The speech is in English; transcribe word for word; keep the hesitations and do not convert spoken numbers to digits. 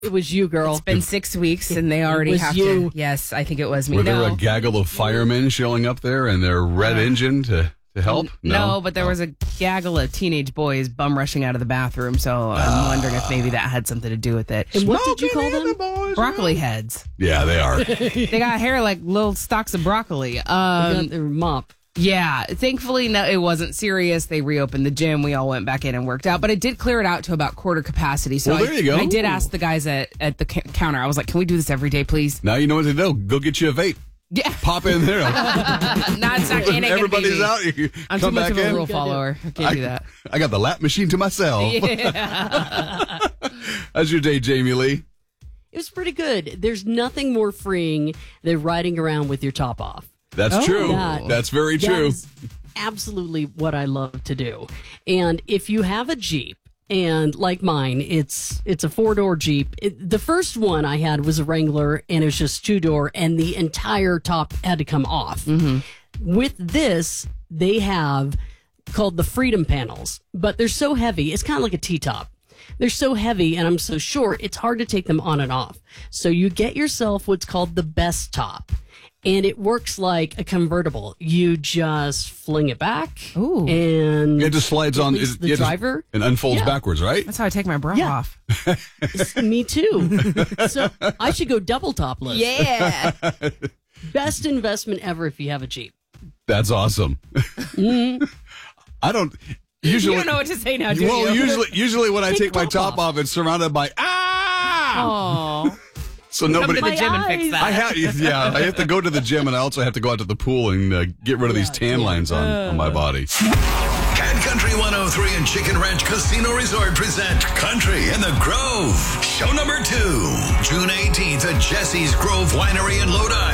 It was you, girl. It's been six weeks and they already was have you. to. Yes, I think it was me. Were there no. a gaggle of firemen showing up there and their red Uh, engine to, to help? No, but there Oh. was a gaggle of teenage boys bum rushing out of the bathroom, so I'm wondering if maybe that had something to do with it. And what did you call Smoking in them? the boys' Broccoli room. heads. Yeah, they are. They got hair like little stalks of broccoli. They Um, got their mop. Yeah, thankfully, no, it wasn't serious. They reopened the gym. We all went back in and worked out, but it did clear it out to about quarter capacity. So Well, there I, you go. I did ask the guys at, at the ca- counter. I was like, "Can we do this every day, please?" Now you know what to do. Go get you a vape. Yeah, Pop in there. not it's not, it ain't gonna be Everybody's me. out. You I'm come too much back of a in. rule follower. I can't I, do that. I got the lap machine to myself. Yeah. How's your day, Jamie Lee? It was pretty good. There's nothing more freeing than riding around with your top off. That's Oh. true. That- That's very That true. is absolutely what I love to do. And if you have a Jeep, and like mine, it's it's a four-door Jeep. It, the first one I had was a Wrangler, and it was just two-door, and the entire top had to come off. With this, they have called the Freedom Panels, but they're so heavy. It's kind of like a T-top. They're so heavy, and I'm so short, it's hard to take them on and off. So you get yourself what's called the Best Top. And it works like a convertible. You just fling it back, Ooh. and It just slides at on least it- the it just- driver. and unfolds Yeah. backwards, right? That's how I take my bra Yeah. off. Me too. So I should go double topless. Yeah. Best investment ever if you have a Jeep. That's awesome. I don't usually. You don't know what to say now, do well, you? usually, usually when I Take take the my top top off, it's surrounded by ah. Oh. So Come nobody. to the gym and fix eyes. that. I have, yeah, I have to go to the gym, and I also have to go out to the pool and uh, get rid of these tan lines on, on my body. Cat Country one oh three and Chicken Ranch Casino Resort present Country in the Grove. Show number two, June eighteenth at Jesse's Grove Winery in Lodi.